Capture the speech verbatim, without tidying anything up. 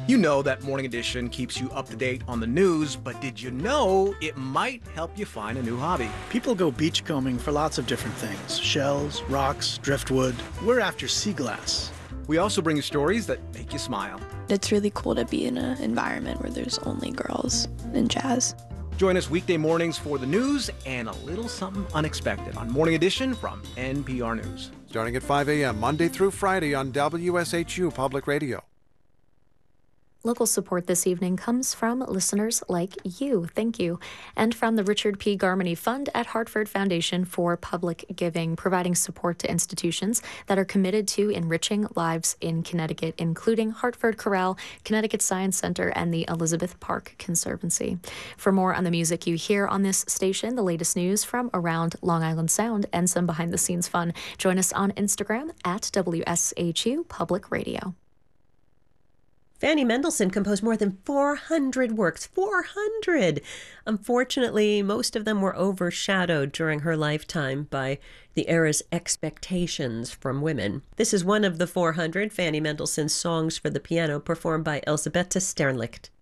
You know that Morning Edition keeps you up to date on the news, but did you know it might help you find a new hobby? People go beachcombing for lots of different things. Shells, rocks, driftwood. We're after sea glass. We also bring you stories that make you smile. It's really cool to be in an environment where there's only girls in jazz. Join us weekday mornings for the news and a little something unexpected on Morning Edition from N P R News. Starting at five a.m. Monday through Friday on W S H U Public Radio. Local support this evening comes from listeners like you. Thank you. And from the Richard P. Garmany Fund at Hartford Foundation for Public Giving, providing support to institutions that are committed to enriching lives in Connecticut, including Hartford Chorale, Connecticut Science Center, and the Elizabeth Park Conservancy. For more on the music you hear on this station, the latest news from around Long Island Sound, and some behind-the-scenes fun, join us on Instagram at W S H U Public Radio. Fanny Mendelssohn composed more than four hundred works. four hundred! Unfortunately, most of them were overshadowed during her lifetime by the era's expectations from women. This is one of the four hundred, Fanny Mendelssohn's Songs for the Piano, performed by Elisabetta Sternlicht.